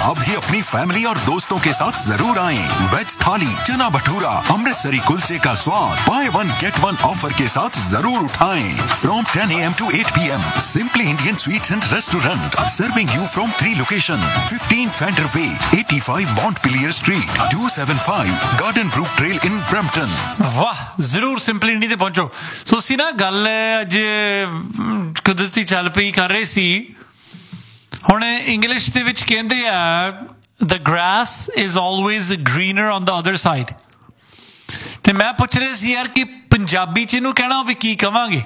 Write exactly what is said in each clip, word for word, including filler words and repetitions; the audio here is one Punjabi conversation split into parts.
आप भी अपनी फैमिली और दोस्तों के साथ जरूर आएं। वेज थाली, चना भटूरा, अमृतसरी कुलचे का स्वाद by one get one offer के साथ जरूर उठाएं। From ten A M to eight P M, simply Indian sweets and restaurant, serving you from three location, fifteen Fender Way, eighty-five Montpelier Street, two seventy-five Garden Brook Trail in Brampton। वाह, जरूर सिंपल इंडी ਤੇ ਪਹੁੰਚੋ। ਸੋ ਅਸੀਂ ਨਾ ਗੱਲ ਅੱਜ ਕੁਦਰਤੀ ਚੱਲ ਪਈ ਕਰ ਰਹੇ ਸੀ। ਹੁਣ ਇੰਗਲਿਸ਼ ਦੇ ਵਿੱਚ ਕਹਿੰਦੇ ਆ the grass is always greener on the other side। ਤੇ ਮੈਂ ਪੁੱਛ ਰਿਹਾ ਸੀ ਯਾਰ ਕਿ ਪੰਜਾਬੀ ਚ ਇਹਨੂੰ ਕਹਿਣਾ ਵੀ ਕੀ ਕਵਾਂਗੇ,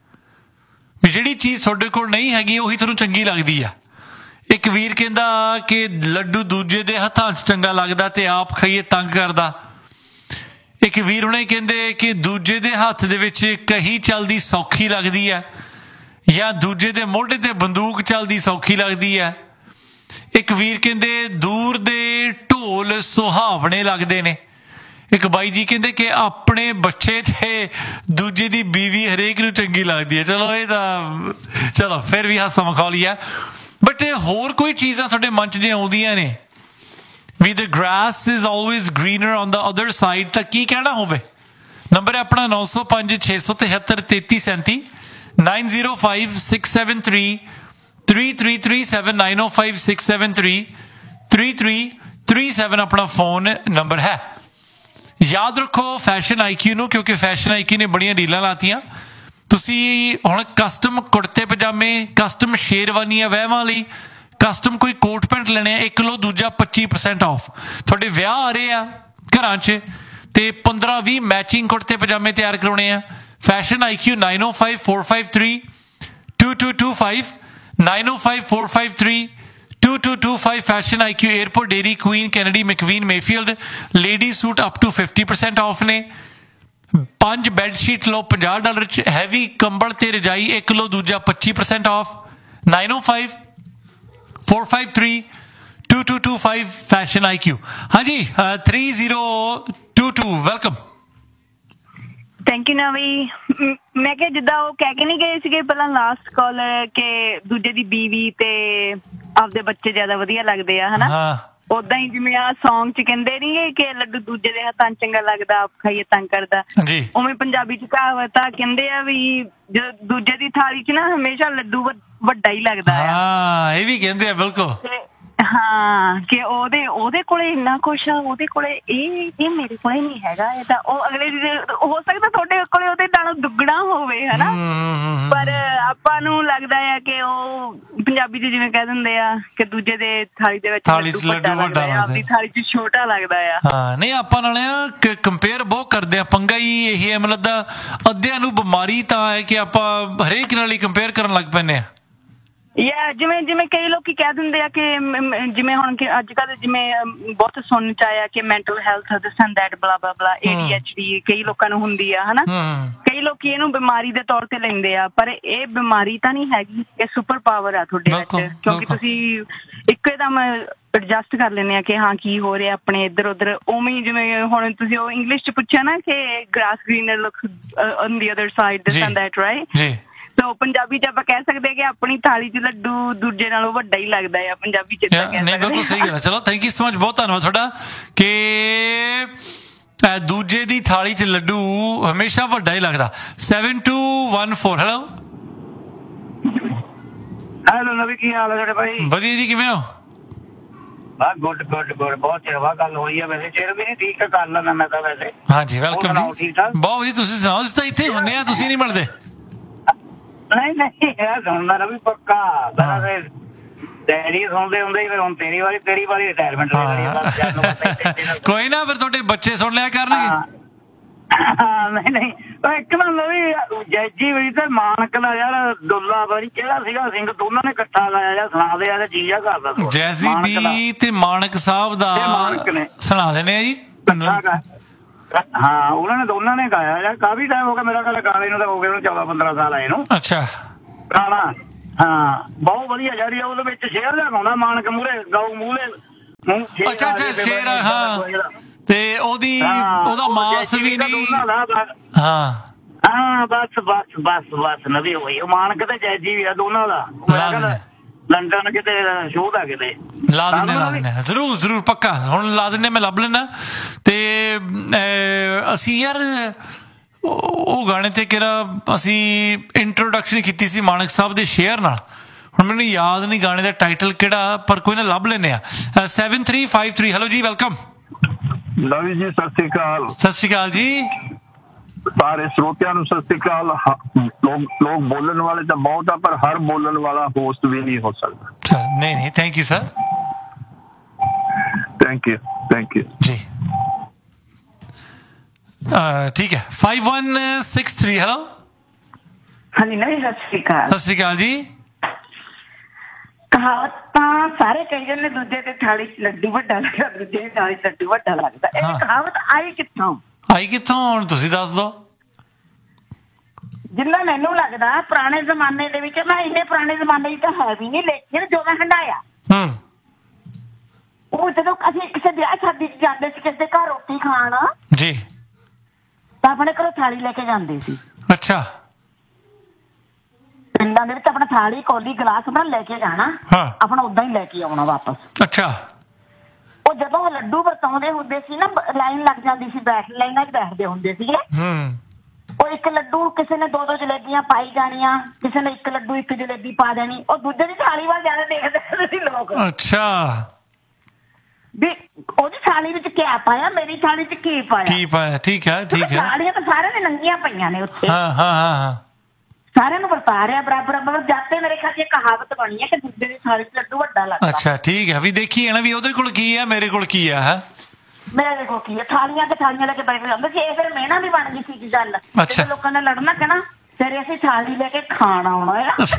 ਵੀ ਜਿਹੜੀ ਚੀਜ਼ ਤੁਹਾਡੇ ਕੋਲ ਨਹੀਂ ਹੈਗੀ ਉਹੀ ਤੁਹਾਨੂੰ ਚੰਗੀ ਲੱਗਦੀ ਆ। ਇੱਕ ਵੀਰ ਕਹਿੰਦਾ ਕਿ ਲੱਡੂ ਦੂਜੇ ਦੇ ਹੱਥਾਂ 'ਚ ਚੰਗਾ ਲੱਗਦਾ ਤੇ ਆਪ ਖਾਈਏ ਤੰਗ ਕਰਦਾ। ਇੱਕ ਵੀਰ ਹੁਣੇ ਕਹਿੰਦੇ ਕਿ ਦੂਜੇ ਦੇ ਹੱਥ ਦੇ ਵਿੱਚ ਕਹੀ ਚੱਲਦੀ ਸੌਖੀ ਲੱਗਦੀ ਹੈ, ਜਾਂ ਦੂਜੇ ਦੇ ਮੋਢੇ ਤੇ ਬੰਦੂਕ ਚੱਲਦੀ ਸੌਖੀ ਲੱਗਦੀ ਹੈ। ਇੱਕ ਵੀਰ ਕਹਿੰਦੇ ਦੂਰ ਦੇ ਢੋਲ ਸੁਹਾਵਣੇ ਲੱਗਦੇ ਨੇ। ਇੱਕ ਬਾਈ ਜੀ ਕਹਿੰਦੇ ਕਿ ਆਪਣੇ ਬੱਚੇ ਤੇ ਦੂਜੇ ਦੀ ਬੀਵੀ ਹਰੇਕ ਨੂੰ ਚੰਗੀ ਲੱਗਦੀ ਹੈ। ਚਲੋ ਇਹ ਤਾਂ ਚਲੋ ਫਿਰ ਵੀ ਹਾਸਾ ਮਖੌਲੀ ਹੈ। ਬਟ ਹੋਰ ਕੋਈ ਚੀਜ਼ਾਂ ਤੁਹਾਡੇ ਮਨ 'ਚ ਜੇ ਆਉਂਦੀਆਂ ਨੇ ਵੀ ਦ grass is always greener on the other side, ਤਾਂ ਕੀ ਕਹਿਣਾ ਹੋਵੇ? ਨੰਬਰ ਹੈ ਆਪਣਾ ਨੌ ਸੌ ਪੰਜ ਛੇ ਸੌ ਤਿਹੱਤਰ ਤੇਤੀ ਸੈਂਤੀ, nine zero five six seven three three three three seven, nine ਓ five six seven three three three three seven ਆਪਣਾ ਫੋਨ ਨੰਬਰ ਹੈ। ਯਾਦ ਰੱਖੋ ਫੈਸ਼ਨ ਆਈਕਿਊ ਨੂੰ, ਕਿਉਂਕਿ ਫੈਸ਼ਨ ਆਈਕਿਊ ਨੇ ਬੜੀਆਂ ਡੀਲਾਂ ਲਾਤੀਆਂ। ਤੁਸੀਂ ਹੁਣ ਕਸਟਮ ਕੁੜਤੇ ਪਜਾਮੇ, ਕਸਟਮ ਸ਼ੇਰਵਾਨੀਆਂ ਵਿਆਹਾਂ ਲਈ, ਕਸਟਮ ਕੋਈ ਕੋਟ ਪੈਂਟ ਲੈਣੇ ਆ, ਇੱਕ ਲਓ ਦੂਜਾ ਪੱਚੀ ਪਰਸੈਂਟ ਆਫ। ਤੁਹਾਡੇ ਵਿਆਹ ਆ ਰਹੇ ਆ ਘਰਾਂ 'ਚ ਤੇ ਪੰਦਰਾਂ ਵੀਹ ਮੈਚਿੰਗ ਕੁੜਤੇ ਪਜਾਮੇ ਤਿਆਰ ਕਰਾਉਣੇ ਆ। Fashion IQ nine O five four five three two to to five, nine O five four five three two to to five. Fashion IQ airport, dairy Queen, Kennedy, ਮੈਕਵੀਨ, Mayfield. Lady suit up two fifty percent off ਨੇ। ਪੰਜ ਬੈੱਡ ਸ਼ੀਟ ਲਓ ਪੰਜਾਹ ਡਾਲਰ 'ਚ। ਹੈਵੀ ਕੰਬਲ ਤੇ ਰਜਾਈ ਇੱਕ ਲਓ ਦੂਜਾ ਪੱਚੀ percent off. Nine O five four five three two to to five fashion ਆਈ ਕਿਊ। ਹਾਂਜੀ, three zero two to welcome. Thank you ਨਵੀ। ਮੈਂ ਕਿਹਾ ਜਿੱਦਾਂ ਉਹ ਕਹਿ ਕੇ ਨਹੀਂ ਗਏ ਸੀਗੇ ਪਹਿਲਾਂ ਲਾਸਟ ਕਾਲਰ ਕਿ ਦੂਜੇ ਦੀ ਬੀਵੀ ਤੇ ਆਪਦੇ ਬੱਚੇ ਜ਼ਿਆਦਾ ਵਧੀਆ ਲੱਗਦੇ ਆ, ਹਨਾ? ਓਦਾਂ ਹੀ ਜਿਵੇਂ ਆਹ ਸੌਂਗ 'ਚ ਕਹਿੰਦੇ ਨੀ ਕਿ ਲੱਡੂ ਦੂਜੇ ਦੇ ਹੱਥਾਂ 'ਚ ਚੰਗਾ ਲੱਗਦਾ, ਆਪ ਖਾਈਏ ਤੰਗ ਕਰਦਾ। ਉਵੇਂ ਪੰਜਾਬੀ 'ਚ ਕਹਾਵਤ ਆ, ਕਹਿੰਦੇ ਆ ਵੀ ਜਦੋਂ ਦੂਜੇ ਦੀ ਥਾਲੀ 'ਚ ਨਾ ਹਮੇਸ਼ਾ ਲੱਡੂ ਵੱਡਾ ਹੀ ਲੱਗਦਾ ਆ। ਇਹ ਵੀ ਕਹਿੰਦੇ ਆ ਬਿਲਕੁਲ। ਹਾਂ, ਕਿ ਉਹਦੇ ਉਹਦੇ ਕੋਲੇ ਇੰਨਾ ਕੁਛ ਆ, ਉਹਦੇ ਕੋਲੇ ਇਹ ਇਹ ਮੇਰੇ ਕੋਲੇ ਨਹੀਂ ਹੈਗਾ। ਇਹ ਤਾਂ ਉਹ ਅਗਲੇ ਹੋ ਸਕਦਾ ਤੁਹਾਡੇ ਕੋਲੇ ਉਹਦੇ ਨਾਲੋਂ ਦੁੱਗਣਾ ਹੋਵੇ, ਹਨਾ? ਪਰ ਆਪਾਂ ਨੂੰ ਲੱਗਦਾ ਆ ਕਿ ਉਹ ਪੰਜਾਬੀ 'ਚ ਜਿਵੇਂ ਕਹਿ ਦਿੰਦੇ ਆ ਕਿ ਦੂਜੇ ਦੇ ਥਾਲੀ ਦੇ ਵਿੱਚ ਲੱਡੂ ਵੱਡਾ ਲੱਗਦਾ, ਆਪਣੀ ਥਾਲੀ 'ਚ ਛੋਟਾ ਲੱਗਦਾ ਆ। ਹਾਂ, ਨਹੀਂ ਆਪਾਂ ਨਾਲ ਕੰਪੇਅਰ ਬਹੁਤ ਕਰਦੇ ਆ। ਪੰਗਾ ਹੀ ਇਹੀ ਹੈ, ਮਤਲਬ ਦਾ ਅੱਧਿਆਂ ਨੂੰ ਬਿਮਾਰੀ ਤਾਂ ਹੈ ਕਿ ਆਪਾਂ ਹਰੇਕ ਨਾਲ ਹੀ ਕੰਪੇਅਰ ਕਰਨ ਲੱਗ ਪੈਂਦੇ ਆ। ਯਾ ਜਿਵੇਂ ਜਿਵੇਂ ਕਈ ਲੋਕੀ ਕਹਿ ਦਿੰਦੇ ਆ ਕਿ ਜਿਵੇਂ ਹੁਣ ਅੱਜ ਕੱਲ੍ਹ ਜਿਵੇਂ ਬਹੁਤ ਸੁਣਨ 'ਚ ਆਇਆ ਕਿ mental health this and that ਬਲਾ ਬਲਾ ਬਲਾ, ਏ ਡੀ ਐਚ ਡੀ ਕਈ ਲੋਕਾਂ ਨੂੰ ਹੁੰਦੀ ਆ, ਹਨਾ? ਕਈ ਲੋਕੀ ਇਹਨੂੰ ਬਿਮਾਰੀ ਦੇ ਤੌਰ ਤੇ ਲੈਂਦੇ ਆ, ਪਰ ਇਹ ਬਿਮਾਰੀ ਤਾਂ ਨਹੀਂ ਹੈਗੀ, ਇਹ ਸੁਪਰ ਪਾਵਰ ਆ ਤੁਹਾਡੇ ਵਿੱਚ। ਕਿਉਂਕਿ ਤੁਸੀਂ ਇੱਕੋ ਦਮ ਐਡਜਸਟ ਕਰ ਲੈਂਦੇ ਆ ਕਿ ਹਾਂ ਕੀ ਹੋ ਰਿਹਾ ਆਪਣੇ ਇੱਧਰ ਉੱਧਰ। ਉਵੇਂ ਜਿਵੇਂ ਹੁਣ ਤੁਸੀਂ ਉਹ ਇੰਗਲਿਸ਼ 'ਚ ਪੁੱਛਿਆ ਨਾ ਕਿ grass greener looks on the other side this and that, right? ਸੋ ਪੰਜਾਬੀ 'ਚ ਆਪਾਂ ਕਹਿ ਸਕਦੇ ਹਾਂ ਕਿ ਆਪਣੀ ਥਾਲੀ 'ਚ ਲੱਡੂ ਦੂਜੇ ਨਾਲੋਂ ਵੱਡਾ ਹੀ ਲੱਗਦਾ ਆ। ਪੰਜਾਬੀ 'ਚ ਨਹੀਂ, ਬਿਲਕੁਲ ਸਹੀ ਗੱਲ ਹੈ। ਚਲੋ ਥੈਂਕ ਯੂ ਸੋ ਮਚ, ਬਹੁਤ ਧੰਨਵਾਦ ਤੁਹਾਡਾ। ਕਿ ਦੂਜੇ ਦੀ ਥਾਲੀ 'ਚ ਲੱਡੂ ਹਮੇਸ਼ਾ ਵੱਡਾ ਹੀ ਲੱਗਦਾ। Seven to one four. Hello hello ਨਵੀ, ਕੀ ਹਾਲ ਹੈ ਤੁਹਾਡੇ ਭਾਈ? ਵਧੀਆ ਜੀ, ਕਿਵੇਂ ਹੋ? ਹਾਂ, ਗੁੱਡ ਗੁੱਡ ਗੁੱਡ। ਬਹੁਤ ਚਿਰ ਬਾਅਦ ਗੱਲ ਹੋਈ ਹੈ। ਵੈਸੇ ਚਿਰ ਵੀ ਨਹੀਂ, ਠੀਕ ਹੈ, ਕਰ ਲੈਣਾ ਮੈਂ ਤਾਂ ਵੈਸੇ। ਹਾਂਜੀ, ਵੈਲਕਮ। ਠੀਕ ਠਾਕ, ਬਹੁਤ ਵਧੀਆ। ਤੁਸੀਂ ਸੁਣਾਓ? ਅਸੀਂ ਤਾਂ ਇੱਥੇ ਹੁੰਦੇ ਆ, ਤੁਸੀਂ ਨਹੀਂ ਮਿਲਦੇ। ਨਹੀਂ ਨਹੀਂ, ਇਹ ਸੁਣਦਾ ਨਾ ਵੀ ਪੱਕਾ। ਡੈਡੀ ਸੁਣਦੇ ਹੁੰਦੇ, ਫਿਰ ਹੁਣ ਤੇਰੀ ਵਾਰੀ ਤੇਰੀ ਵਾਰੀ ਰਿਟਾਇਰਮੈਂਟ। ਕੋਈ ਨਾ, ਫਿਰ ਤੁਹਾਡੇ ਬੱਚੇ ਸੁਣ ਲਿਆ ਕਰਨਗੇ। ਨਹੀਂ ਨਹੀਂ, ਇੱਕ ਨਾ ਨਵੀਂ ਜੈਜੀ ਵੀ ਤੇ ਮਾਨਕ ਦਾ ਯਾਰ ਦੁੱਲਾ ਬਾਰੀ ਕਿਹੜਾ ਸੀਗਾ ਸਿੰਘ, ਦੋਨਾਂ ਨੇ ਇਕੱਠਾ ਗਾਇਆ ਜਾਂ ਸੁਣਾ ਦੇ ਯਾਰ, ਚੀਜ਼ ਆ ਕਰਦਾ। ਜੈਜੀ ਬੀ ਤੇ ਮਾਨਕ ਸਾਹਿਬ ਦਾ ਸੁਣਾ ਦੇਣੇ ਆ ਜੀ। ਹਾਂ, ਉਹਨਾਂ ਨੇ ਦੋਨਾਂ ਨੇ ਗਾਇਆ ਯਾਰ, ਕਾਫੀ ਟਾਈਮ ਹੋ ਗਿਆ ਮੇਰਾ ਖਿਆਲ ਗਾਣੇ ਨੂੰ, ਤਾਂ ਹੋ ਗਏ ਉਹਨੂੰ ਚੌਦਾਂ ਪੰਦਰਾਂ ਸਾਲ ਆਏ ਨੂੰ। ਅੱਛਾ, ਗਾਣਾ ਹਾਂ ਬਹੁਤ ਵਧੀਆ ਯਾਰੀ। ਉਹਦੇ ਵਿੱਚ ਸ਼ੇਰ ਲਿਆ ਗਾਉਂਦਾ ਮਾਨਕ ਮੂਹਰੇ, ਗਾਉ ਮੂਹਰੇ। ਅੱਛਾ ਅੱਛਾ, ਸ਼ੇਰ। ਹਾਂ, ਤੇ ਉਹਦੀ ਉਹਦਾ ਮਾਸ ਵੀ ਨਹੀਂ। ਹਾਂ ਹਾਂ, ਬਸ ਬਸ ਬਸ ਬਸ ਨਵੀਂ ਹੋਈ। ਉਹ ਮਾਨਕ ਤੇ ਜੈਜੀ ਵੀ ਆ ਦੋਨਾਂ ਦਾ। ਲੰਡਨ ਕਿਤੇ ਸ਼ੋਅ ਦਾ ਕਿਤੇ ਲਾ ਦਿੰਦੇ ਲਾ ਦਿੰਦੇ ਜ਼ਰੂਰ ਜ਼ਰੂਰ ਪੱਕਾ ਹੁਣ ਲਾ ਦਿੰਦੇ ਮੈਂ ਲੱਭ ਲੈਣਾ ਤੇ ਅਸੀਂ ਯਾਰ ਉਹ ਗਾਣੇ ਤੇ ਕਿਹੜਾ ਅਸੀਂ ਇੰਟਰੋਡਕਸ਼ਨ ਕੀਤੀ ਸੀ ਮਾਨਕ ਸਾਹਿਬ ਦੇ ਸ਼ੇਅਰ ਨਾਲ ਹੁਣ ਮੈਨੂੰ ਯਾਦ ਨਹੀਂ ਗਾਣੇ ਦਾ ਟਾਈਟਲ ਕਿਹੜਾ ਪਰ ਕੋਈ ਨਾ ਲੱਭ ਲੈਂਦੇ ਆ seven three five three hello ਜੀ ਵੈਲਕਮ ਲਵੀ ਜੀ ਸਤਿ ਸ਼੍ਰੀ ਅਕਾਲ ਸਤਿ ਸ਼੍ਰੀ ਅਕਾਲ ਜੀ ਸਾਰੇ ਸਰੋਤਿਆਂ ਨੂੰ ਸਤਿ ਸ਼੍ਰੀ ਅਕਾਲ ਲੋਕ ਲੋਕ ਬੋਲਣ ਵਾਲੇ ਤਾਂ ਬਹੁਤ ਆ ਪਰ ਹਰ ਬੋਲਣ ਵਾਲਾ ਹੋਸਟ ਵੀ ਨਹੀਂ ਹੋ ਸਕਦਾ ਨਹੀਂ ਨਹੀਂ thank you sir thank you thank you ਜੀ ਠੀਕ ਹੈ five one six three hello ਹਾਂਜੀ ਨਹੀਂ ਸਤਿ ਸ਼੍ਰੀ ਅਕਾਲ ਸਤਿ ਸ਼੍ਰੀ ਅਕਾਲ ਜੀ ਕਹਾਵਤ ਤਾਂ ਸਾਰੇ ਕਹੀ ਜਾਂਦੇ ਦੂਜੇ ਤੇ ਥਾਲੀ ਚ ਲੱਡੂ ਵੱਡਾ ਲੱਗਦਾ ਦੂਜੇ ਦੀ ਥਾਲੀ ਚ ਲੱਡੂ ਵੱਡਾ ਲੱਗਦਾ ਇਹ ਕਹਾਵਤ ਆਈ ਕਿੱਥੋਂ ਆਈ ਕਿੱਥੋਂ ਹੁਣ ਤੁਸੀਂ ਦੱਸ ਦਿਓ ਜਿੰਨਾ ਮੈਨੂੰ ਲੱਗਦਾ ਪੁਰਾਣੇ ਜ਼ਮਾਨੇ ਦੇ ਵਿੱਚ ਮੈਂ ਇੰਨੇ ਪੁਰਾਣੇ ਜ਼ਮਾਨੇ 'ਚ ਤਾਂ ਹੈ ਵੀ ਨਹੀਂ ਲੇਕਿਨ ਜੋ ਮੈਂ ਹੰਡਾਇਆ ਹੂੰ ਉਹ ਜਦੋਂ ਅਸੀਂ ਕਿਸੇ ਵਿਆਹ ਸ਼ਾਦੀ 'ਚ ਜਾਂਦੇ ਸੀ ਕਿਸੇ ਦੇ ਘਰ ਰੋਟੀ ਖਾਣ ਜੀ ਤਾਂ ਆਪਣੇ ਘਰੋਂ ਥਾਲੀ ਲੈ ਕੇ ਜਾਂਦੇ ਸੀ ਅੱਛਾ ਪਿੰਡਾਂ ਦੇ ਵਿੱਚ ਆਪਣਾ ਥਾਲੀ ਕੌਲੀ ਗਲਾਸ ਆਪਣਾ ਲੈ ਕੇ ਜਾਣਾ ਆਪਣਾ ਉਦਾਂ ਹੀ ਲੈ ਕੇ ਆਉਣਾ ਵਾਪਸ ਅੱਛਾ ਉਹ ਜਦੋਂ ਲੱਡੂ ਵਰਤਾਉਂਦੇ ਹੁੰਦੇ ਸੀ ਨਾ ਲਾਈਨ ਲੱਗ ਜਾਂਦੀ ਸੀ ਬੈਠ ਲਾਈਨਾਂ 'ਚ ਬੈਠਦੇ ਹੁੰਦੇ ਸੀਗੇ ਹੂੰ ਉਹ ਇੱਕ ਲੱਡੂ ਕਿਸੇ ਨੇ ਦੋ ਦੋ ਜਲੇਬੀਆਂ ਪਾਈ ਜਾਣੀਆਂ ਕਿਸੇ ਨੇ ਇੱਕ ਲੱਡੂ ਇੱਕ ਜਲੇਬੀ ਪਾ ਦੇਣੀ ਉਹ ਦੂਜੇ ਦੀ ਥਾਲੀ ਵੱਲ ਜ਼ਿਆਦਾ ਦੇਖਦੇ ਸੀ ਲੋਕ ਅੱਛਾ ਵੀ ਉਹਦੀ ਥਾਲੀ ਵਿੱਚ ਕੀ ਪਾਇਆ ਮੇਰੀ ਥਾਲੀ 'ਚ ਕੀ ਪਾਇਆ ਕੀ ਪਾਇਆ ਠੀਕ ਹੈ ਠੀਕ ਹੈ ਥਾਲੀਆਂ ਤਾਂ ਸਾਰਿਆਂ ਨੇ ਨੰਗੀਆਂ ਪਈਆਂ ਨੇ ਉੱਥੇ ਹਾਂ ਹਾਂ ਹਾਂ ਸਾਰਿਆਂ ਨੂੰ ਵਰਤਾ ਰਿਹਾ ਬਰਾਬਰ ਮਤਲਬ ਜਾਤੇ ਮੇਰੇ ਖਿਆਲ 'ਚ ਇਹ ਕਹਾਵਤ ਬਣੀ ਹੈ ਕਿ ਦੂਜੇ ਦੀ ਥਾਲੀ 'ਚ ਲੱਡੂ ਵੱਡਾ ਲੱਗਦਾ ਅੱਛਾ ਠੀਕ ਹੈ ਵੀ ਦੇਖੀ ਹੈ ਨਾ ਵੀ ਉਹਦੇ ਕੋਲ ਕੀ ਹੈ ਮੇਰੇ ਕੋਲ ਕੀ ਹੈ ਮੇਰੇ ਕੋਲ ਕੀ ਹੈ ਥਾਲੀਆਂ ਤੇ ਥਾਲੀਆਂ ਲੈ ਕੇ ਬੈਠੇ ਜਾਂਦੇ ਸੀ ਇਹ ਫਿਰ ਮਿਹਣਾ ਵੀ ਬਣ ਗਈ ਸੀ ਕੀ ਗੱਲ ਅੱਛਾ ਲੋਕਾਂ ਨੇ ਲੜਨਾ ਕਹਿਣਾ ਤੇਰੇ ਅਸੀਂ ਥਾਲੀ ਲੈ ਕੇ ਖਾਣ ਆਉਣਾ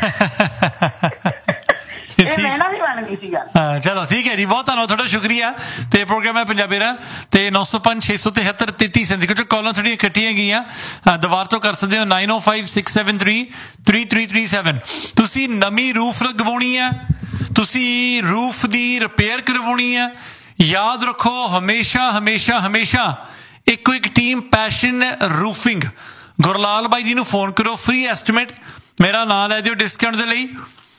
ਹੈ ਇਹ ਮਿਹਣਾ ਵੀ ਬਣ ਗਈ ਸੀ ਗੱਲ ਹਾਂ ਚਲੋ ਠੀਕ ਹੈ ਜੀ ਬਹੁਤ ਧੰਨਵਾਦ ਤੁਹਾਡਾ ਸ਼ੁਕਰੀਆ ਤੇ ਪ੍ਰੋਗਰਾਮ ਹੈ ਪੰਜਾਬੀ ਰਾ ਤੇ ਨੌ ਸੌ ਪੰਜ ਛੇ ਸੌ ਤਿਹੱਤਰ ਤੇਤੀ ਸੈਂਤੀ ਕੁਝ ਕਾਲਾਂ ਥੋੜੀਆਂ ਇਕੱਠੀਆਂ ਗਈਆਂ ਦੁਬਾਰਾ ਤੋਂ ਕਰ ਸਕਦੇ ਹੋ ਨਾਈਨ ਓ five six seven three three three three seven ਤੁਸੀਂ ਨਵੀਂ ਰੂਫ ਲਗਵਾਉਣੀ ਹੈ ਤੁਸੀਂ ਰੂਫ ਦੀ ਰਿਪੇਅਰ ਕਰਵਾਉਣੀ ਹੈ ਯਾਦ ਰੱਖੋ ਹਮੇਸ਼ਾ ਹਮੇਸ਼ਾ ਹਮੇਸ਼ਾ ਇੱਕੋ ਇੱਕ ਟੀਮ ਪੈਸ਼ਨ ਰੂਫਿੰਗ ਗੁਰਲਾਲ ਬਾਈ ਜੀ ਨੂੰ ਫੋਨ ਕਰੋ ਫ੍ਰੀ ਐਸਟੀਮੇਟ ਮੇਰਾ ਨਾਂ ਲੈ ਦਿਓ ਡਿਸਕਾਊਂਟ ਦੇ ਲਈ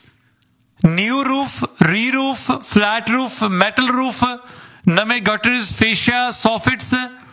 ਨਿਊ ਰੂਫ ਰੀ roof flat roof metal roof ਨਵੇਂ ਗਟਰਸ ਫੇਸ਼ੀਆ ਸੌਫਿਟਸ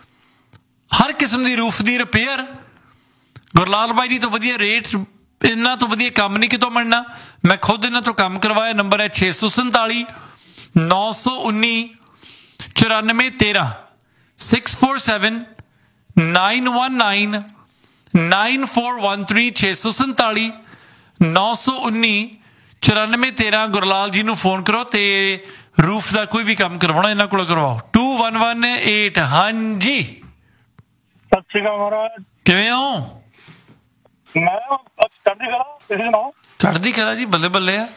ਹਰ ਕਿਸਮ ਦੀ ਰੂਫ ਦੀ ਰਿਪੇਅਰ ਗੁਰਲਾਲ ਬਾਈ ਜੀ ਤੋਂ ਵਧੀਆ ਰੇਟ ਇਹਨਾਂ ਤੋਂ ਵਧੀਆ ਕੰਮ ਨਹੀਂ ਕਿਤੋਂ ਮਿਲਣਾ ਮੈਂ ਖੁਦ ਇਹਨਾਂ ਤੋਂ ਕੰਮ ਕਰਵਾਇਆ ਨੰਬਰ ਹੈ ਛੇ ਸੌ ਸੰਤਾਲੀ ਨੌ ਸੌ ਉੱਨੀ ਚੁਰਾਨਵੇਂ ਤੇਰਾਂ six four seven nine one nine nine four one three ਛੇ ਸੌ ਸੰਤਾਲੀ ਨੌ ਸੌ ਉੱਨੀ ਚੁਰਾਨਵੇਂ ਤੇਰਾਂ ਗੁਰਲਾਲ ਜੀ ਨੂੰ ਫੋਨ ਕਰੋ ਤੇ ਰੂਫ ਦਾ ਕੋਈ ਵੀ ਕੰਮ ਕਰਵਾਉਣਾ ਇਹਨਾਂ ਕੋਲ ਕਰਵਾਓ ਟੂ ਵਨ ਵਨ ਏਟ ਹਾਂਜੀ ਸਤਿ ਸ਼੍ਰੀ ਅਕਾਲ ਮਹਾਰਾਜ ਕਿਵੇਂ ਹੋ ਮੈਂ ਚੜ੍ਹਦੀ ਕਲਾ ਤੁਸੀਂ ਸੁਣਾਓ ਚੜ੍ਹਦੀ ਕਲਾ ਜੀ ਬੱਲੇ ਬੱਲੇ ਆ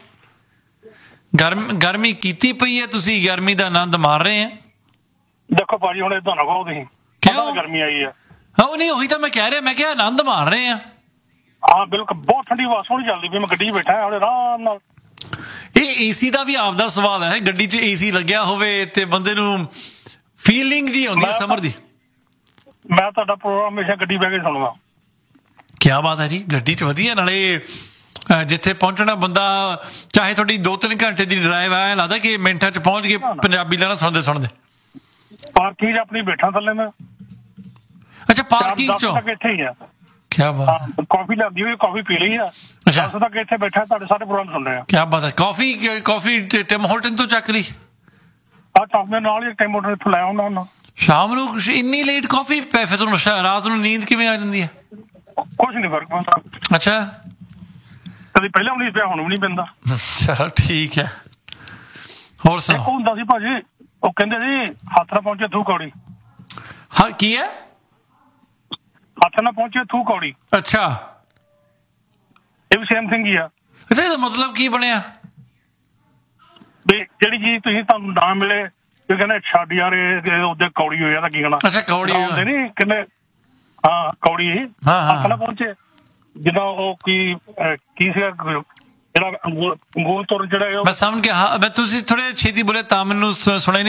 ਗਰਮ ਗਰਮੀ ਕੀਤੀ ਪਈ ਹੈ ਤੁਸੀਂ ਗਰਮੀ ਦਾ ਆਨੰਦ ਮਾਰ ਰਹੇ ਆ ਦੇਖੋ ਭਾਜੀ ਹੁਣ ਏਦਾਂ ਨਾ ਕਹੋ ਤੁਸੀਂ ਕਿਉਂ ਗਰਮੀ ਆਈ ਆ ਉਹ ਨਹੀਂ ਉਹੀ ਤਾਂ ਮੈਂ ਕਹਿ ਰਿਹਾ ਮੈਂ ਕਿਹਾ ਆਨੰਦ ਮਾਰ ਰਹੇ ਆ ਹਾਂ ਬਿਲਕੁਲ ਬਹੁਤ ਠੰਡੀ ਹਵਾ ਸੋਹਣੀ ਚੱਲਦੀ ਪਈ ਮੈਂ ਗੱਡੀ 'ਚ ਬੈਠਾ ਹਾਂ ਆਰਾਮ ਨਾਲ ਇਹ ਏਸੀ ਦਾ ਵੀ ਆਪਦਾ ਸਵਾਦ ਹੈ ਗੱਡੀ 'ਚ ਏਸੀ ਲੱਗਿਆ ਹੋਵੇ ਤੇ ਬੰਦੇ ਨੂੰ ਫੀਲਿੰਗ ਜੀ ਆਉਂਦੀ ਹੈ ਸਮਰ ਦੀ ਮੈਂ ਤੁਹਾਡਾ ਪ੍ਰੋਗਰਾਮ ਹਮੇਸ਼ਾ ਗੱਡੀ ਬਹਿ ਕੇ ਸੁਣਦਾ ਕੀ ਬਾਤ ਹੈ ਜੀ ਗੱਡੀ 'ਚ ਵਧੀਆ ਨਾਲੇ ਜਿੱਥੇ ਪਹੁੰਚਣਾ ਬੰਦਾ ਚਾਹੇ ਤੁਹਾਡੀ ਦੋ ਤਿੰਨ ਘੰਟੇ ਦੀ ਡਰਾਈਵ ਹੈ ਲੱਗਦਾ ਕਿ ਮਿੰਟਾਂ 'ਚ ਪਹੁੰਚ ਕੇ ਪੰਜਾਬੀ ਲੈਣਾ ਸੁਣਦੇ ਸੁਣਦੇ ਪਾਰਕਿੰਗ 'ਚ ਆਪਣੀ ਬੈਠਾ ਥੱਲੇ ਮੈਂ ਅੱਛਾ ਪਾਰਕਿੰਗ 'ਚੋਂ ਇੱਥੇ ਹੀ ਆ ਕਿਆ ਬਾਤ ਕਾਫੀ ਲਿਆਂਦੀ ਹੋਈ ਕਾਫੀ ਪੀ ਲਈ ਆ ਅੱਛਾ ਦਸ ਤੱਕ ਇੱਥੇ ਬੈਠਾ ਤੁਹਾਡੇ ਸਾਰੇ ਪ੍ਰੋਗਰਾਮ ਸੁਣ ਰਹੇ ਆ ਕਿਆ ਬਾਤ ਹੈ ਕਾਫੀ ਕਾਫੀ ਟਿਮ ਹੋਟਨ ਤੋਂ ਚੱਕ ਲਈ ਆ ਟਾਪੇ ਨਾਲ ਹੀ ਟਾਈਮ ਮੋਟਰ ਇੱਥੋਂ ਲੈ ਆਉਣਾ ਹੁੰਦਾ ਸ਼ਾਮ ਨੂੰ ਇੰਨੀ ਲੇਟ ਕਾਫੀ ਪੈ ਫਿਰ ਤੁਹਾਨੂੰ ਰਾਤ ਨੂੰ ਨੀਂਦ ਕਿਵੇਂ ਆ ਜਾਂਦੀ ਹੈ ਕੁਛ ਨਹੀਂ ਫਰਕ ਪੈਂਦਾ ਅੱਛਾ ਕਦੀ ਪਹਿਲਾਂ ਵੀ ਨਹੀਂ ਪਿਆ ਹੁਣ ਵੀ ਨਹੀਂ ਪੈਂਦਾ ਚਲੋ ਠੀਕ ਹੈ ਹੋਰ ਸੁਣਾਓ ਇੱਕ ਹੁੰਦਾ ਸੀ ਭਾਜੀ ਉਹ ਕਹਿੰਦੇ ਸੀ ਹੱਥ ਨਾਲ ਪਹੁੰਚੇ ਥੂ ਕੌੜੀ ਹਾਂ ਕੀ ਹੈ ਹੱਥ ਨਾਲ ਪਹੁੰਚੇ ਥੂ ਕੌੜੀ ਅੱਛਾ ਇਹ ਵੀ ਸੇਮ ਥਿੰਗ ਹੀ ਆ ਅੱਛਾ ਇਹਦਾ ਮਤਲਬ ਕੀ ਬਣਿਆ ਵੀ ਜਿਹੜੀ ਚੀਜ਼ ਤੁਸੀਂ ਤੁਹਾਨੂੰ ਨਾ ਮਿਲੇ ਇਹ ਕਹਿੰਦੇ ਛੱਡ ਯਾਰ ਇਹ ਉਹਦੇ ਕੌੜੀ ਹੋਇਆ ਤਾਂ ਕੀ ਕਹਿਣਾ ਅੱਛਾ ਕੌੜੀ ਹੁੰਦੇ ਨੀ ਕਹਿੰਦੇ ਹਾਂ ਕੌੜੀ ਹੱਥ ਨਾਲ ਪਹੁੰਚੇ ਜਿੱਦਾਂ ਉਹ ਕੀ ਕੀ ਸੀਗਾ ਜਿਹੜਾ ਅੰਗੂਰ ਤੁਰ ਜਿਹੜਾ ਮੈਂ ਸਮਝ ਗਿਆ ਮੈਂ ਤੁਸੀਂ ਥੋੜੇ ਛੇਤੀ ਬੋਲੇ ਤਾਂ ਮੈਨੂੰ ਸੁਣਿਆ